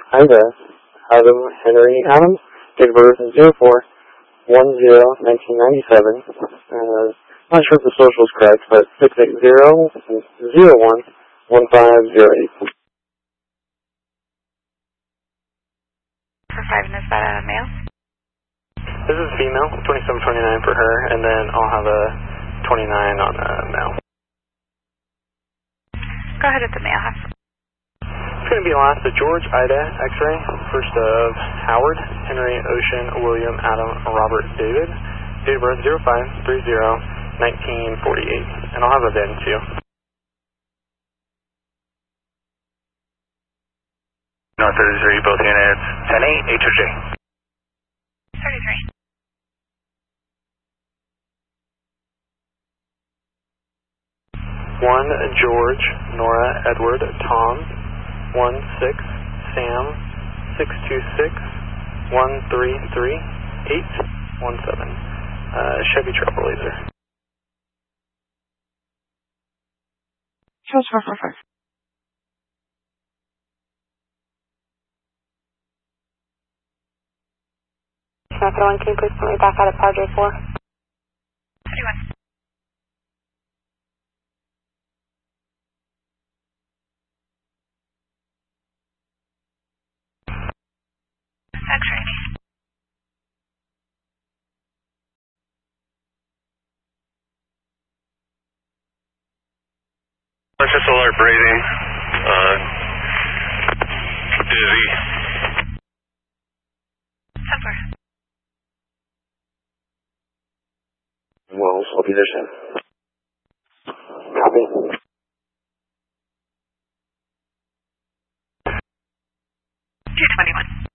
Hi there. Adam Henry Adams, date of birth is 04-10-1997. Not sure if the social is correct, but 680-01-1508. For 5, and is that a male? This is female, 2729 for her, and then I'll have a 29 on the male. Go ahead with the male. It's going to be last of George, Ida, X-ray, first of Howard, Henry, Ocean, William, Adam, Robert, David, date of birth 05-30-1948, and I'll have a VIN too. North 33, both units, 10-8, HOJ. 33. 1 George, Nora, Edward, Tom, 16 Sam, 626 133 817. Chevy Trailblazer. Charles 444. Traffic 1, can you please put me back out of Padre 4? 31. X-ray. Conscious alert, breathing, dizzy. 10-4. Well, I'll be there soon. Copy. 221.